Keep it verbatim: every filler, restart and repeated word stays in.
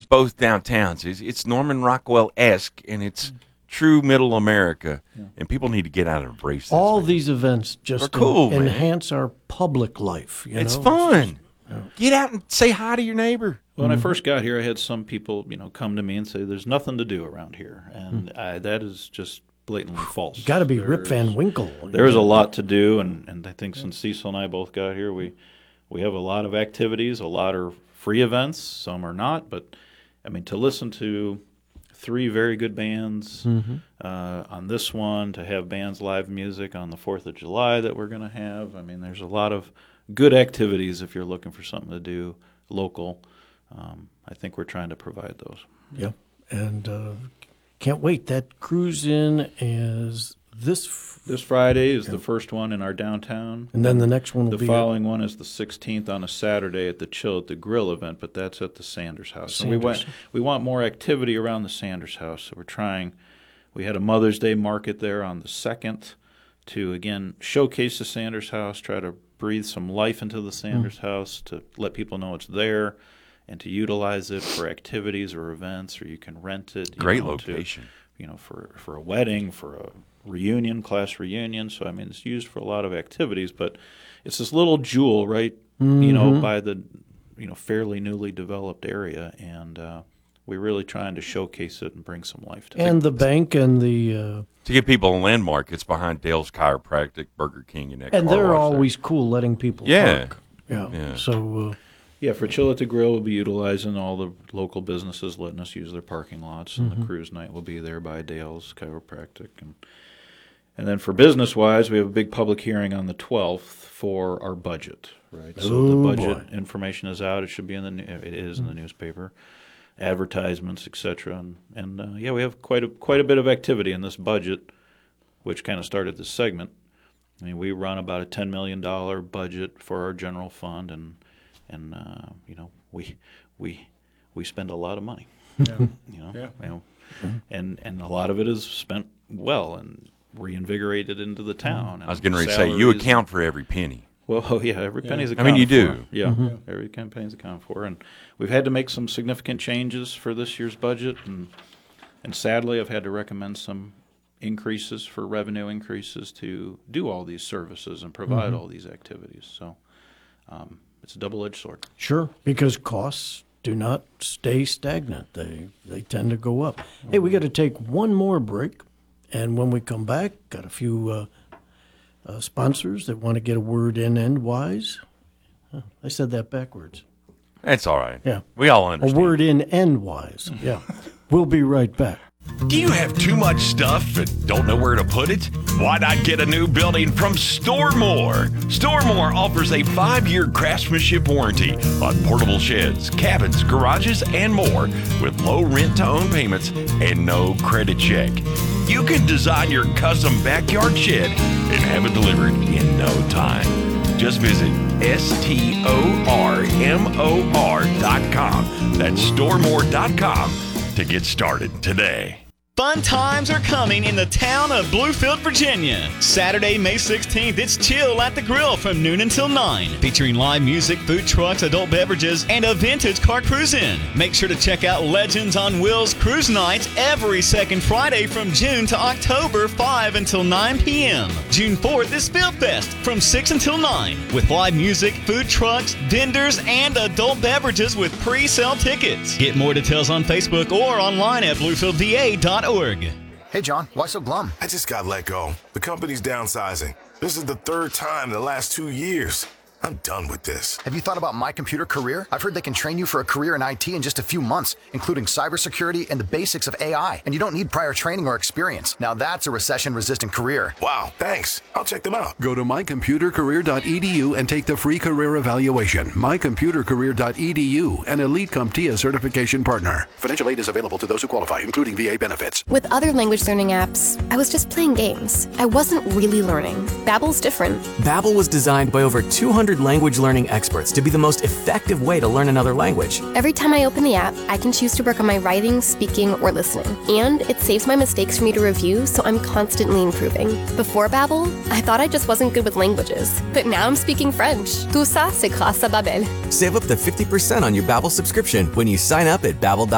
both downtowns. It's, it's Norman Rockwell-esque, and it's true middle America, yeah. and people need to get out and embrace this. All man. these events just cool, en- enhance our public life. You it's know? fun. Yeah. Get out and say hi to your neighbor. When mm-hmm. I first got here, I had some people, you know, come to me and say, "There's nothing to do around here," and mm-hmm. I, that is just blatantly false. Got to be there's, Rip Van Winkle. There's a lot to do, and, and I think since Cecil and I both got here, we we have a lot of activities. A lot are free events, some are not. But I mean, to listen to three very good bands mm-hmm. uh, on this one, to have bands live music on the Fourth of July that we're going to have. I mean, there's a lot of good activities if you're looking for something to do local. Um, I think we're trying to provide those. Yeah, and uh, can't wait. That cruise in is this f- this Friday is yeah. the first one in our downtown, and then the next one will the be the following one is the sixteenth on a Saturday at the Chill at the Grill event, but that's at the Sanders House. Sanders. And we want we want more activity around the Sanders House, so we're trying. We had a Mother's Day market there on the second to again showcase the Sanders House, try to breathe some life into the Sanders mm. House, to let people know it's there, and to utilize it for activities or events, or you can rent it. You Great know, location. To, you know, for, for a wedding, for a reunion, class reunion. So, I mean, it's used for a lot of activities, but it's this little jewel, right, mm-hmm. you know, by the, you know, fairly newly developed area, and uh, we're really trying to showcase it and bring some life to it. And the bank and the... Uh... To give people a landmark, it's behind Dale's Chiropractic, Burger King, and that And car they're wash always there. cool letting people yeah. park. Yeah. yeah. So... Uh, Yeah, for Chill at the Grill, we'll be utilizing all the local businesses letting us use their parking lots, and mm-hmm. the cruise night will be there by Dale's Chiropractic. And and then for business-wise, we have a big public hearing on the twelfth for our budget, right? So oh, the budget boy. information is out. It should be in the it is in the newspaper, advertisements, et cetera. And, and uh, yeah, we have quite a quite a bit of activity in this budget, which kind of started this segment. I mean, we run about a ten million dollars budget for our general fund, and And uh, you know, we we we spend a lot of money. Yeah. You know, yeah. you know mm-hmm. and and a lot of it is spent well and reinvigorated into the town. I was getting ready to say, you account for every penny. Well, oh, yeah, every yeah. penny's I accounted mean, you for. do. Yeah, mm-hmm. yeah, every penny's accounted for, and we've had to make some significant changes for this year's budget, and and sadly, I've had to recommend some increases for revenue increases to do all these services and provide mm-hmm. all these activities. So. Um, It's a double-edged sword. Sure, because costs do not stay stagnant. They they tend to go up. Mm-hmm. Hey, we got to take one more break, and when we come back, got a few uh, uh, sponsors that want to get a word in endwise. Huh, I said that backwards. That's all right. Yeah. We all understand. A word in endwise. Yeah. We'll be right back. Do you have too much stuff and don't know where to put it? Why not get a new building from Store More? Store More offers a five-year craftsmanship warranty on portable sheds, cabins, garages, and more with low rent-to-own payments and no credit check. You can design your custom backyard shed and have it delivered in no time. Just visit S T O R M O R dot com. That's storemore dot com to get started today. Fun times are coming in the town of Bluefield, Virginia. Saturday, May sixteenth, it's Chill at the Grill from noon until nine, featuring live music, food trucks, adult beverages, and a vintage car cruise-in. Make sure to check out Legends on Wheels Cruise Nights every second Friday from June to October, five until nine p.m. June fourth is Spill Fest from six until nine, with live music, food trucks, vendors, and adult beverages with pre-sale tickets. Get more details on Facebook or online at bluefield v a dot org. Hey, John, why so glum? I just got let go. The company's downsizing. This is the third time in the last two years. I'm done with this. Have you thought about My Computer Career? I've heard they can train you for a career in I T in just a few months, including cybersecurity and the basics of A I. And you don't need prior training or experience. Now that's a recession-resistant career. Wow, thanks. I'll check them out. Go to my computer career dot e d u and take the free career evaluation. my computer career dot e d u, an Elite CompTIA certification partner. Financial aid is available to those who qualify, including V A benefits. With other language learning apps, I was just playing games. I wasn't really learning. Babbel's different. Babbel was designed by over two hundred language learning experts to be the most effective way to learn another language. Every time I open the app, I can choose to work on my writing, speaking, or listening. And it saves my mistakes for me to review, so I'm constantly improving. Before Babbel, I thought I just wasn't good with languages. But now I'm speaking French. Tout ça, c'est grâce à Babbel. Save up to fifty percent on your Babbel subscription when you sign up at babbel dot com.